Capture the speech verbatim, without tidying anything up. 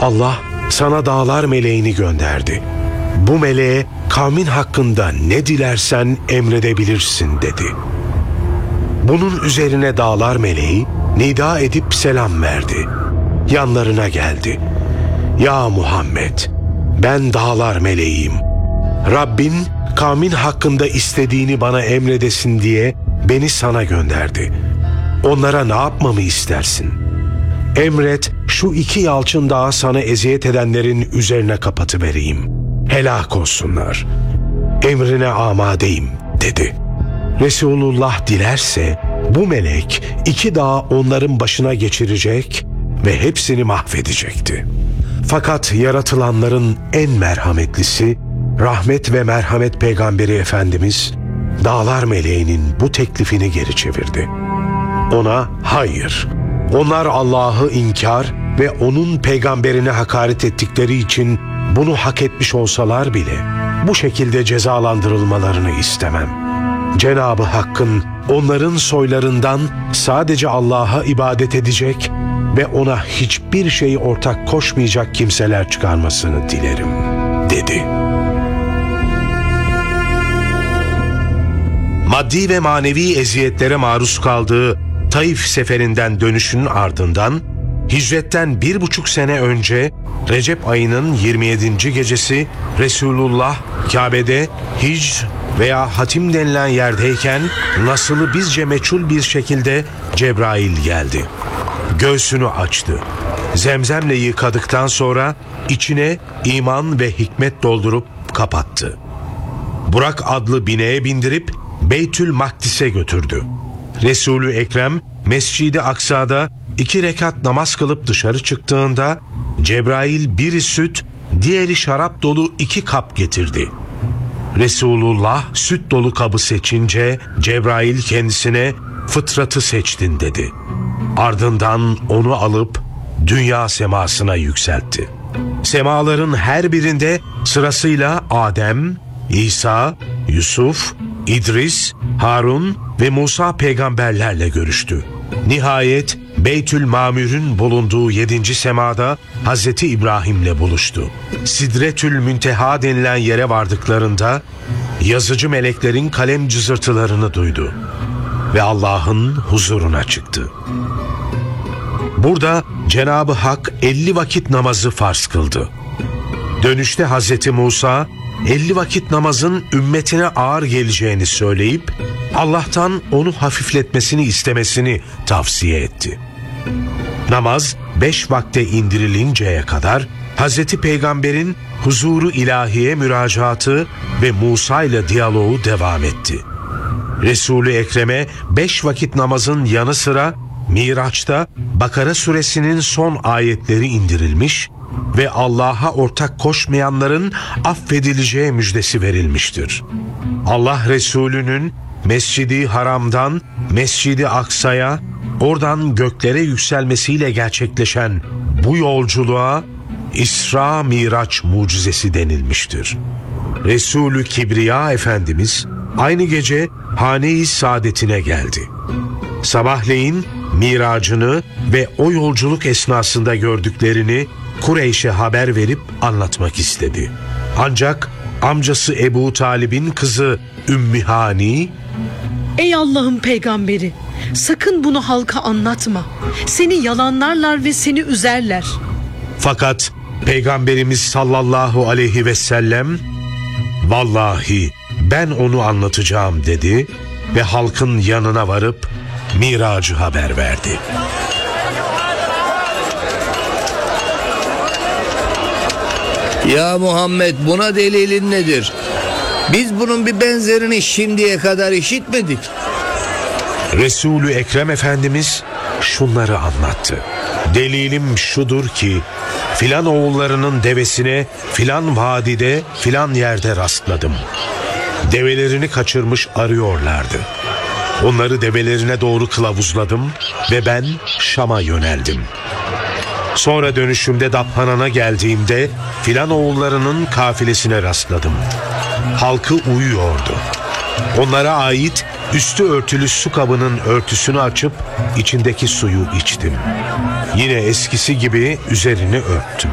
Allah sana dağlar meleğini gönderdi. Bu meleğe kavmin hakkında ne dilersen emredebilirsin dedi. Bunun üzerine dağlar meleği nida edip selam verdi. Yanlarına geldi. Ya Muhammed, ben dağlar meleğiyim. Rabbin kavmin hakkında istediğini bana emredesin diye beni sana gönderdi. Onlara ne yapmamı istersin? Emret şu iki yalçın dağı sana eziyet edenlerin üzerine kapatıvereyim. Helak olsunlar. Emrine amadeyim dedi. Resulullah dilerse bu melek iki dağı onların başına geçirecek ve hepsini mahvedecekti. Fakat yaratılanların en merhametlisi, rahmet ve merhamet peygamberi Efendimiz, dağlar meleğinin bu teklifini geri çevirdi. Ona hayır, onlar Allah'ı inkar ve onun peygamberine hakaret ettikleri için bunu hak etmiş olsalar bile bu şekilde cezalandırılmalarını istemem. Cenab-ı Hakk'ın onların soylarından sadece Allah'a ibadet edecek ve ona hiçbir şeyi ortak koşmayacak kimseler çıkarmasını dilerim, dedi. Maddi ve manevi eziyetlere maruz kaldığı Taif seferinden dönüşünün ardından hicretten bir buçuk sene önce Recep ayının yirmi yedinci gecesi Resulullah Kabe'de Hicr veya Hatim denilen yerdeyken nasılı bizce meçhul bir şekilde Cebrail geldi. Göğsünü açtı. Zemzemle yıkadıktan sonra içine iman ve hikmet doldurup kapattı. Burak adlı bineğe bindirip Beytül Makdis'e götürdü. Resul-ü Ekrem Mescid-i Aksa'da iki rekat namaz kılıp dışarı çıktığında Cebrail biri süt, diğeri şarap dolu iki kap getirdi. Resulullah süt dolu kabı seçince Cebrail kendisine fıtratı seçtin dedi. Ardından onu alıp dünya semasına yükseltti. Semaların her birinde sırasıyla Adem, İsa, Yusuf, İdris, Harun ve Musa peygamberlerle görüştü. Nihayet Beytül Mamür'ün bulunduğu yedinci semada Hazreti İbrahim'le buluştu. Sidretül Münteha denilen yere vardıklarında yazıcı meleklerin kalem cızırtılarını duydu ve Allah'ın huzuruna çıktı. Burada Cenab-ı Hak elli vakit namazı farz kıldı. Dönüşte Hazreti Musa elli vakit namazın ümmetine ağır geleceğini söyleyip Allah'tan onu hafifletmesini istemesini tavsiye etti. Namaz beş vakte indirilinceye kadar Hazreti Peygamber'in huzuru ilahiye müracaatı ve Musa ile diyaloğu devam etti. Resul-ü Ekrem'e beş vakit namazın yanı sıra Miraç'ta Bakara suresinin son ayetleri indirilmiş ve Allah'a ortak koşmayanların affedileceği müjdesi verilmiştir. Allah Resulü'nün Mescid-i Haram'dan Mescid-i Aksa'ya, oradan göklere yükselmesiyle gerçekleşen bu yolculuğa İsra Miraç mucizesi denilmiştir. Resulü Kibriya Efendimiz aynı gece hane-i saadetine geldi. Sabahleyin miracını ve o yolculuk esnasında gördüklerini Kureyş'e haber verip anlatmak istedi. Ancak amcası Ebu Talib'in kızı Ümmü Hani, "Ey Allah'ın peygamberi, sakın bunu halka anlatma. Seni yalanlarlar ve seni üzerler." Fakat Peygamberimiz sallallahu aleyhi ve sellem, "Vallahi ben onu anlatacağım" dedi ve halkın yanına varıp Miracı haber verdi. Ya Muhammed, buna delilin nedir? Biz bunun bir benzerini şimdiye kadar işitmedik. Resulü Ekrem Efendimiz şunları anlattı. Delilim şudur ki filan oğullarının devesine filan vadide filan yerde rastladım. Develerini kaçırmış arıyorlardı. Onları develerine doğru kılavuzladım ve ben Şam'a yöneldim. Sonra dönüşümde Dabhanan'a geldiğimde filan oğullarının kafilesine rastladım. Halkı uyuyordu. Onlara ait üstü örtülü su kabının örtüsünü açıp içindeki suyu içtim. Yine eskisi gibi üzerini örttüm.